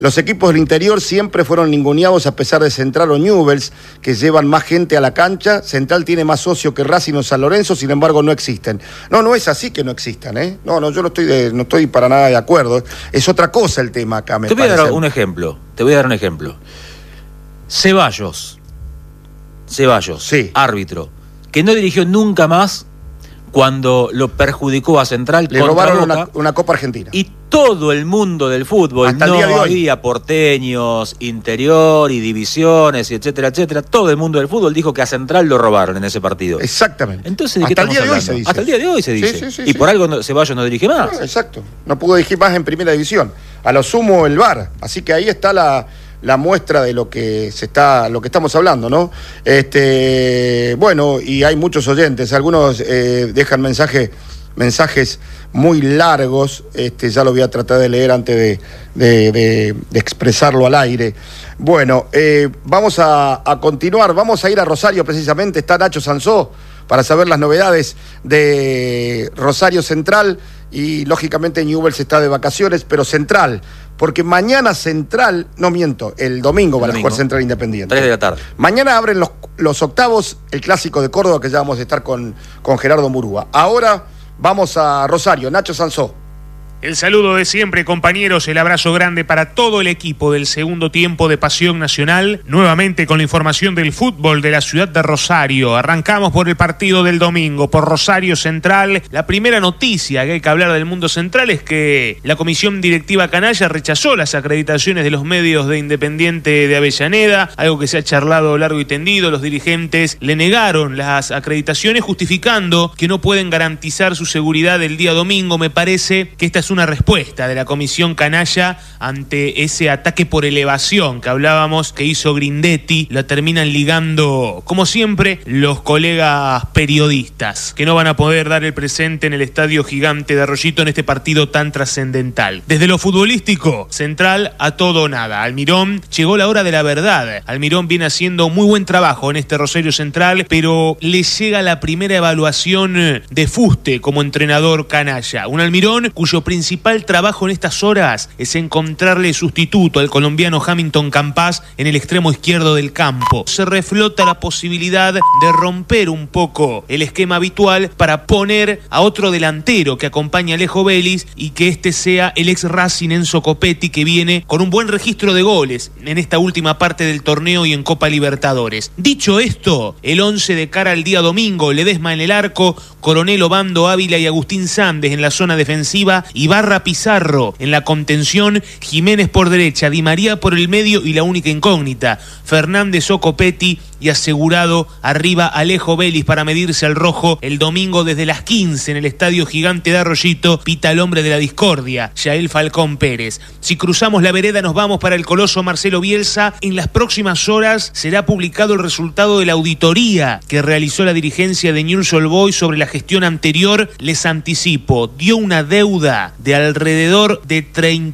Los equipos del interior siempre fueron ninguneados a pesar de Central o Newell's, que llevan más gente a la cancha. Central tiene más socio que Racing o San Lorenzo, sin embargo no existen. No es así que no existan, ¿eh? No, yo no estoy para nada de acuerdo. Es otra cosa el tema acá, me parece. Te voy a dar un ejemplo. Ceballos, sí, árbitro, que no dirigió nunca más cuando lo perjudicó a Central. Le robaron una Copa Argentina. Y todo el mundo del fútbol, hasta el día de hoy, había porteños, interior y divisiones, y etcétera, etcétera. Todo el mundo del fútbol dijo que a Central lo robaron en ese partido. Exactamente. Entonces, ¿de qué estamos hablando? Hasta el día de hoy se dice. Sí, y por algo Ceballos no dirige más. Exacto. No pudo dirigir más en primera división. A lo sumo el VAR. Así que ahí está la muestra de lo que estamos hablando, ¿no? Bueno, y hay muchos oyentes, algunos dejan mensajes muy largos, ya lo voy a tratar de leer antes de expresarlo al aire. Bueno, vamos a continuar, vamos a ir a Rosario precisamente, está Nacho Sansó para saber las novedades de Rosario Central, y lógicamente Newell's está de vacaciones, pero Central, porque mañana Central, no miento, el domingo van a jugar Central Independiente. 3 de la tarde. Mañana abren los octavos, el clásico de Córdoba, que ya vamos a estar con Gerardo Murúa. Ahora vamos a Rosario, Nacho Sansó. El saludo de siempre, compañeros, el abrazo grande para todo el equipo del segundo tiempo de Pasión Nacional. Nuevamente con la información del fútbol de la ciudad de Rosario. Arrancamos por el partido del domingo, por Rosario Central. La primera noticia que hay que hablar del mundo central es que la comisión directiva canalla rechazó las acreditaciones de los medios de Independiente de Avellaneda, algo que se ha charlado largo y tendido. Los dirigentes le negaron las acreditaciones justificando que no pueden garantizar su seguridad el día domingo. Me parece que esta es una respuesta de la comisión canalla ante ese ataque por elevación que hablábamos que hizo Grindetti. La terminan ligando, como siempre, los colegas periodistas, que no van a poder dar el presente en el Estadio Gigante de Arroyito en este partido tan trascendental. Desde lo futbolístico, Central a todo o nada. Almirón, llegó la hora de la verdad. Almirón viene haciendo muy buen trabajo en este Rosario Central, pero le llega la primera evaluación de fuste como entrenador canalla. Un Almirón cuyo principal trabajo en estas horas es encontrarle sustituto al colombiano Hamilton Campas en el extremo izquierdo del campo. Se reflota la posibilidad de romper un poco el esquema habitual para poner a otro delantero que acompañe a Alejo Vélez y que este sea el ex Racing Enzo Copetti, que viene con un buen registro de goles en esta última parte del torneo y en Copa Libertadores. Dicho esto, el 11 de cara al día domingo: Ledesma en el arco, Coronel, Obando, Ávila y Agustín Sández en la zona defensiva, Ibarra, Pizarro en la contención, Jiménez por derecha, Di María por el medio y la única incógnita, Fernández o Copetti, y asegurado arriba Alejo Vélez para medirse al rojo el domingo desde las 15 en el Estadio Gigante de Arroyito. Pita el hombre de la discordia, Yael Falcón Pérez. Si cruzamos la vereda nos vamos para el coloso Marcelo Bielsa. En las próximas horas será publicado el resultado de la auditoría que realizó la dirigencia de Newell's Old Boys sobre la gestión anterior. Les anticipo, dio una deuda de alrededor de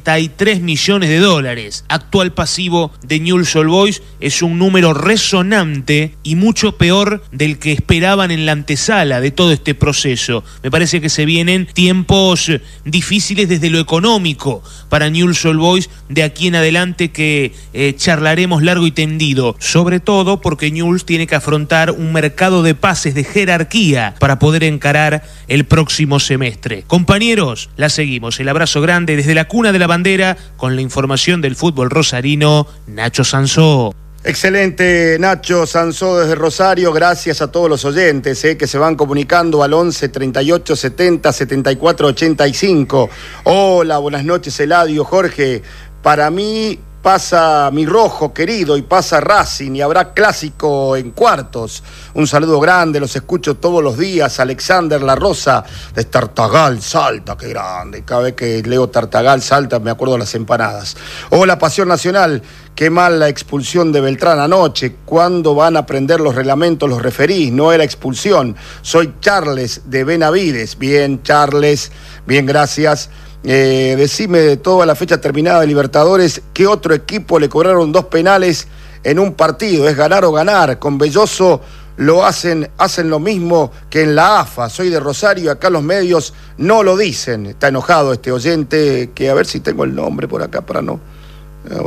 $33 millones. Actual pasivo de Newell's Old Boys es un número resonante y mucho peor del que esperaban en la antesala de todo este proceso. Me parece que se vienen tiempos difíciles desde lo económico para Newell's Old Boys de aquí en adelante, que charlaremos largo y tendido, sobre todo porque Newell's tiene que afrontar un mercado de pases de jerarquía para poder encarar el próximo semestre. Compañeros, la seguimos. El abrazo grande desde la cuna de la bandera con la información del fútbol rosarino, Nacho Sansó. Excelente, Nacho Sansó desde Rosario. Gracias a todos los oyentes que se van comunicando al 11 38 70 74 85. Hola, buenas noches, Eladio, Jorge. Para mí pasa mi rojo querido y pasa Racing y habrá clásico en cuartos. Un saludo grande, los escucho todos los días. Alexander La Rosa de Tartagal, Salta, qué grande. Cada vez que leo Tartagal, Salta, me acuerdo de las empanadas. Hola, Pasión Nacional. Qué mal la expulsión de Beltrán anoche. ¿Cuándo van a aprender los reglamentos los referís? No era expulsión. Soy Charles de Benavides. Bien, Charles, bien, gracias. Decime, de toda la fecha terminada de Libertadores, ¿qué otro equipo le cobraron 2 penales en un partido? Es ganar o ganar. Con Belloso lo hacen lo mismo que en la AFA. Soy de Rosario, acá los medios no lo dicen. Está enojado este oyente, que a ver si tengo el nombre por acá para no